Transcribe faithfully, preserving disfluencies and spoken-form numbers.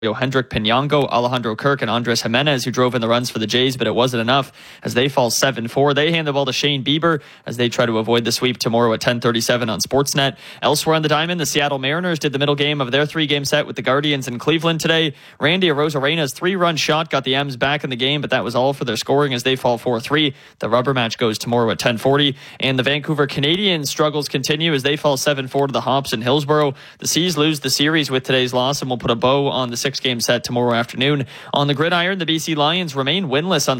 Hendrik Pinango, Alejandro Kirk, and Andres Jimenez, who drove in the runs for the Jays, but it wasn't enough as they fall seven four. They hand the ball to Shane Bieber as they try to avoid the sweep tomorrow at ten thirty-seven on Sportsnet. Elsewhere on the diamond, the Seattle Mariners did the middle game of their three-game set with the Guardians in Cleveland today. Randy Arozarena's three-run shot got the M's back in the game, but that was all for their scoring as they fall four three. The rubber match goes tomorrow at ten forty. And the Vancouver Canadians' struggles continue as they fall seven four to the Hops in Hillsborough. The Seas lose the series with today's loss and will put a bow on the six-game set tomorrow afternoon. On the gridiron, the B C Lions remain winless on the